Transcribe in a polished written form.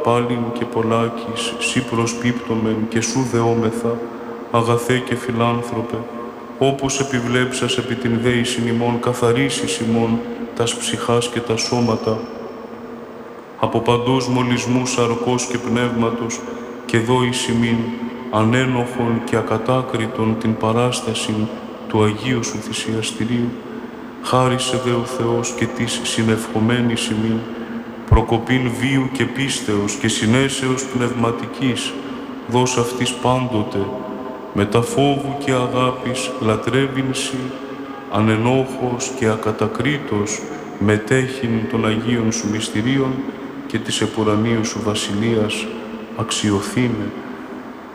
πάλιν και πολλάκις, σύ προσπίπτομεν και σου δεόμεθα, αγαθέ και φιλάνθρωπε, όπως επιβλέψας επί την δέησιν ημών, καθαρίσεις ημών τας ψυχάς και τα σώματα, από παντός μολυσμού σαρκός και πνεύματος, και δώης ημίν ανένοχον και ακατάκριτον την παράσταση του Αγίου σου θυσιαστηρίου, χάρισε δε ο Θεός και της συνευχομένης ημίν, προκοπήν βίου και πίστεως και συνέσεως πνευματικής, δώσ' αυτής πάντοτε, μετά φόβου και αγάπης λατρεύειν σοι, ανενόχος και ακατακρίτως μετέχειν των Αγίων σου μυστηρίων και της επουρανίου σου βασιλείας αξιοθήνε.